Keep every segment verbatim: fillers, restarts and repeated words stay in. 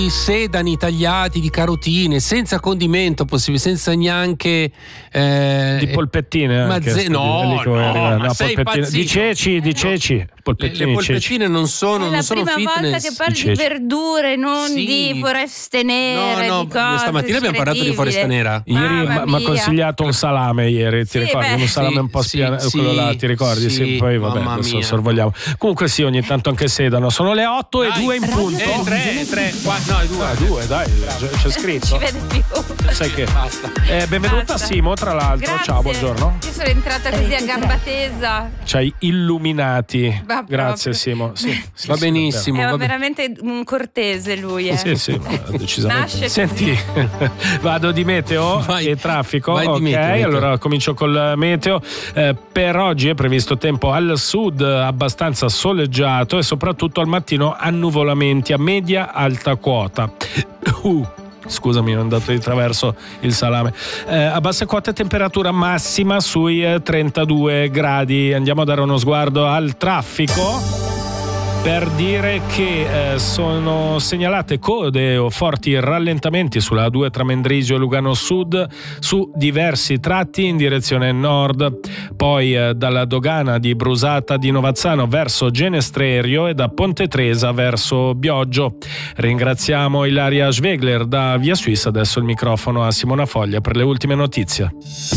sedani tagliati, di carotine, senza condimento possibile, senza neanche eh, di polpettine ma anche, ze- no, lì come- no, no, ma sei polpettine- impazzito? di ceci, di ceci, le, polpettine le di ceci. polpettine non sono, È non la sono prima volta fitness. che parli di Dice- verdure, non Sì. di foreste nere, No, no, di cose. stamattina abbiamo parlato di foresta nera. Ieri Mamma mi ha mia. consigliato un salame ieri, ti Sì, ricordi? beh. Un salame Sì, un po' sì, spianato, sì, quello là, ti ricordi? Sì, sì, poi vabbè, mamma adesso mia. sorvogliamo. Comunque sì, ogni tanto anche sedano. Sono le otto e Dai. due in punto. Eh, tre, tre, quattro, no, due. Ah, due, dai, c'è Ci scritto. vede più. Sai che Basta. eh, benvenuta Basta. Simo, tra l'altro. Grazie. Ciao, buongiorno. Io sono entrata così a gamba tesa. Ci hai illuminati. Va Grazie proprio. Simo. Sì, sì, Va sì, benissimo. È va be- veramente un cortese lui, eh. Sì, sì, ma decisamente. Nasce Senti, vado di meteo Vai. e traffico. Vai di ok, meteo, meteo. allora comincio col meteo. Eh, per oggi è previsto tempo al sud abbastanza soleggiato e soprattutto al mattino annuvolamenti a media alta quota. Uh. Scusami, ho andato di traverso il salame. Eh, a basse quote temperatura massima sui eh, trentadue gradi. Andiamo a dare uno sguardo al traffico per dire che eh, sono segnalate code o forti rallentamenti sulla A due tra Mendrisio e Lugano Sud su diversi tratti in direzione nord. Poi eh, dalla dogana di Brusata di Novazzano verso Genestrerio e da Ponte Tresa verso Bioggio. Ringraziamo Ilaria Schwegler da Via Suisse. Adesso il microfono a Simona Foglia per le ultime notizie.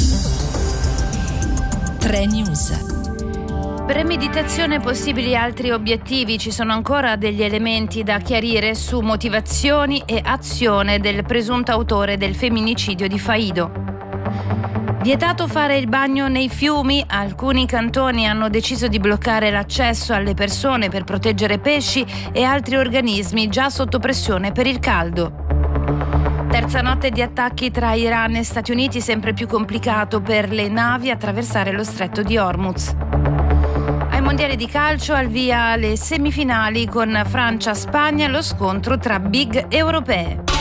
tre News. Premeditazione e possibili altri obiettivi. Ci sono ancora degli elementi da chiarire su motivazioni e azione del presunto autore del femminicidio di Faido. Vietato fare il bagno nei fiumi, alcuni cantoni hanno deciso di bloccare l'accesso alle persone per proteggere pesci e altri organismi già sotto pressione per il caldo. Terza notte di attacchi tra Iran e Stati Uniti, sempre più complicato per le navi attraversare lo stretto di Hormuz. Ai mondiali di calcio al via le semifinali con Francia-Spagna, lo scontro tra big europee.